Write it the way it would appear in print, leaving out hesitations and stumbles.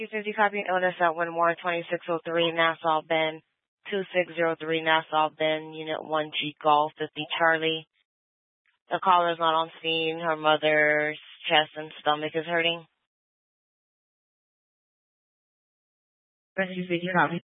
350 copy notice at Winmore 2603 Nassau Bend, 2603 Nassau Bend, Unit 1G Golf 50 Charlie. The caller is not on scene. Her mother's chest and stomach is hurting. 350 copy.